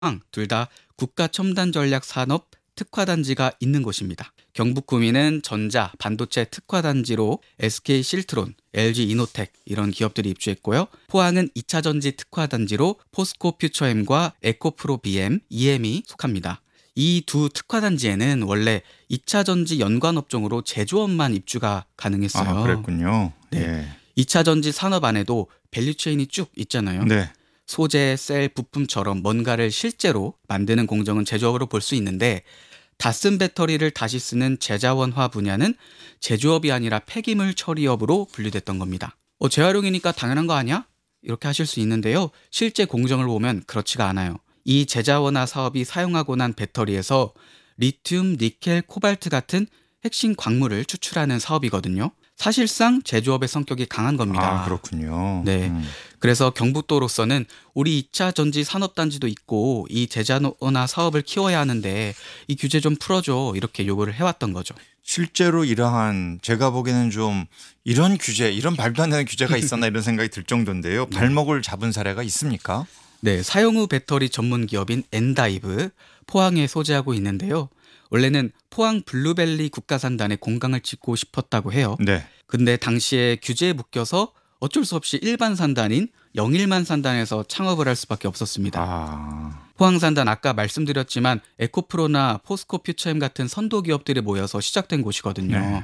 둘 다 국가 첨단 전략 산업 특화단지가 있는 곳입니다. 경북 구미는 전자, 반도체 특화단지로 SK 실트론, LG 이노텍 이런 기업들이 입주했고요. 포항은 2차 전지 특화단지로 포스코 퓨처엠과 에코프로 BM, EM이 속합니다. 이 두 특화단지에는 원래 2차 전지 연관 업종으로 제조업만 입주가 가능했어요. 아, 그랬군요. 네. 예. 2차 전지 산업 안에도 밸류체인이 쭉 있잖아요. 네. 소재, 셀, 부품처럼 뭔가를 실제로 만드는 공정은 제조업으로 볼 수 있는데 다 쓴 배터리를 다시 쓰는 제자원화 분야는 제조업이 아니라 폐기물 처리업으로 분류됐던 겁니다. 재활용이니까 당연한 거 아니야? 이렇게 하실 수 있는데요. 실제 공정을 보면 그렇지가 않아요. 이 제자원화 사업이 사용하고 난 배터리에서 리튬, 니켈, 코발트 같은 핵심 광물을 추출하는 사업이거든요. 사실상 제조업의 성격이 강한 겁니다. 아, 그렇군요. 네. 그래서 경북도로서는 우리 2차 전지 산업단지도 있고 이 제자원화 사업을 키워야 하는데 이 규제 좀 풀어줘 이렇게 요구를 해왔던 거죠. 실제로 이러한 제가 보기에는 좀 이런 규제, 이런 말도 안 되는 규제가 있었나 이런 생각이 들 정도인데요. 발목을 잡은 사례가 있습니까? 네, 사용 후 배터리 전문 기업인 엔다이브 포항에 소재하고 있는데요. 원래는 포항 블루벨리 국가산단에 공강을 짓고 싶었다고 해요. 네. 근데 당시에 규제에 묶여서 어쩔 수 없이 일반 산단인 영일만 산단에서 창업을 할 수밖에 없었습니다. 아, 포항산단 아까 말씀드렸지만 에코프로나 포스코 퓨처엠 같은 선도 기업들이 모여서 시작된 곳이거든요. 네.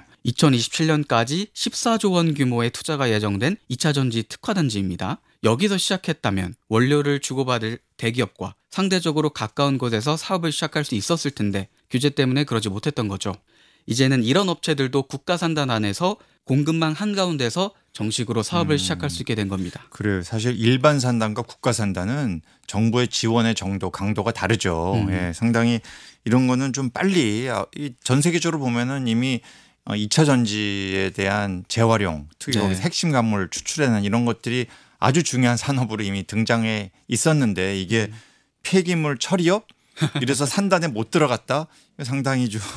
2027년까지 14조 원 규모의 투자가 예정된 2차 전지 특화단지입니다. 여기서 시작했다면 원료를 주고받을 대기업과 상대적으로 가까운 곳에서 사업을 시작할 수 있었을 텐데 규제 때문에 그러지 못했던 거죠. 이제는 이런 업체들도 국가산단 안에서 공급망 한가운데서 정식으로 사업을 시작할 수 있게 된 겁니다. 그래요. 사실 일반 산단과 국가 산단은 정부의 지원의 정도, 강도가 다르죠. 예, 상당히 이런 거는 좀 빨리 전 세계적으로 보면은 이미 2차 전지에 대한 재활용, 특히 네. 거기서 핵심 간물 추출해내는 이런 것들이 아주 중요한 산업으로 이미 등장해 있었는데 이게 폐기물 처리업? 이래서 산단에 못 들어갔다? 상당히 좀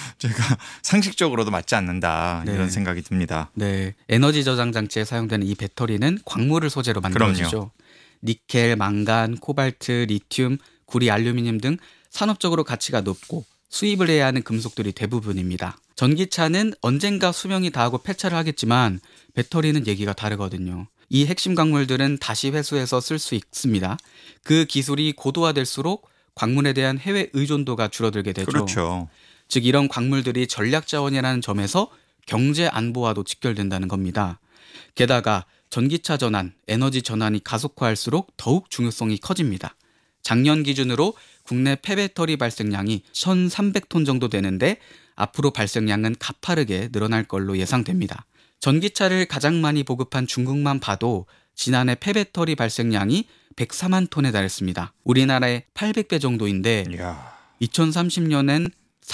제가 상식적으로도 맞지 않는다 네. 이런 생각이 듭니다. 네, 에너지 저장 장치에 사용되는 이 배터리는 광물을 소재로 만들어지죠. 니켈, 망간, 코발트, 리튬, 구리, 알루미늄 등 산업적으로 가치가 높고 수입을 해야 하는 금속들이 대부분입니다. 전기차는 언젠가 수명이 다하고 폐차를 하겠지만 배터리는 얘기가 다르거든요. 이 핵심 광물들은 다시 회수해서 쓸 수 있습니다. 그 기술이 고도화될수록 광물에 대한 해외 의존도가 줄어들게 되죠. 그렇죠. 즉 이런 광물들이 전략 자원이라는 점에서 경제 안보와도 직결된다는 겁니다. 게다가 전기차 전환, 에너지 전환이 가속화할수록 더욱 중요성이 커집니다. 작년 기준으로 국내 폐배터리 발생량이 1,300톤 정도 되는데 앞으로 발생량은 가파르게 늘어날 걸로 예상됩니다. 전기차를 가장 많이 보급한 중국만 봐도 지난해 폐배터리 발생량이 104만 톤에 달했습니다. 우리나라의 800배 정도인데 이야. 2030년엔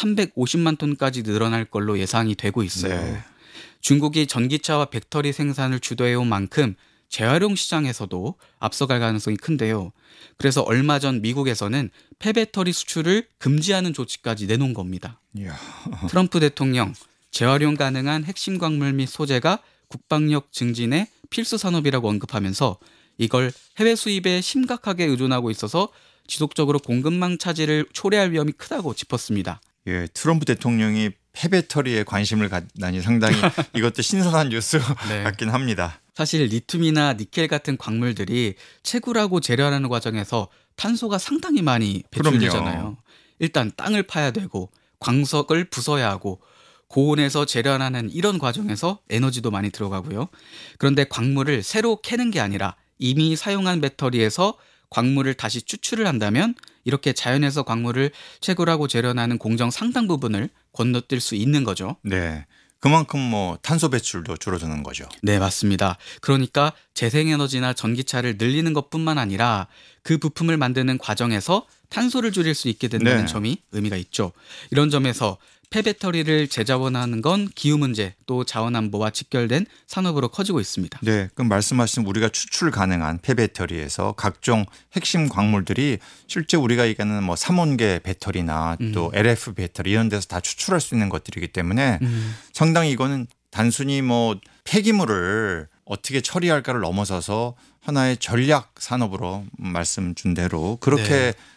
350만 톤까지 늘어날 걸로 예상이 되고 있어요. 네. 중국이 전기차와 배터리 생산을 주도해온 만큼 재활용 시장에서도 앞서갈 가능성이 큰데요. 그래서 얼마 전 미국에서는 폐배터리 수출을 금지하는 조치까지 내놓은 겁니다. 이야. 트럼프 대통령, 재활용 가능한 핵심 광물 및 소재가 국방력 증진의 필수 산업이라고 언급하면서 이걸 해외 수입에 심각하게 의존하고 있어서 지속적으로 공급망 차질을 초래할 위험이 크다고 짚었습니다. 예, 트럼프 대통령이 폐배터리에 관심을 갖다니 상당히 이것도 신선한 뉴스 네. 같긴 합니다. 사실 리튬이나 니켈 같은 광물들이 채굴하고 재련하는 과정에서 탄소가 상당히 많이 배출되잖아요. 그럼요. 일단 땅을 파야 되고 광석을 부숴야 하고 고온에서 재련하는 이런 과정에서 에너지도 많이 들어가고요. 그런데 광물을 새로 캐는 게 아니라 이미 사용한 배터리에서 광물을 다시 추출을 한다면 이렇게 자연에서 광물을 채굴하고 재련하는 공정 상당 부분을 건너뛸 수 있는 거죠. 네. 그만큼 뭐 탄소 배출도 줄어드는 거죠. 네, 맞습니다. 그러니까 재생에너지나 전기차를 늘리는 것뿐만 아니라 그 부품을 만드는 과정에서 탄소를 줄일 수 있게 된다는 네. 점이 의미가 있죠. 이런 점에서 폐배터리를 재자원하는 건 기후 문제 또 자원 안보와 직결된 산업으로 커지고 있습니다. 네, 그럼 말씀하신 우리가 추출 가능한 폐배터리에서 각종 핵심 광물들이 실제 우리가 얘기하는 뭐 삼원계 배터리나 또 LF 배터리 이런 데서 다 추출할 수 있는 것들이기 때문에 상당히 이거는 단순히 뭐 폐기물을 어떻게 처리할까를 넘어서서 하나의 전략 산업으로 말씀 준 대로 그렇게 네.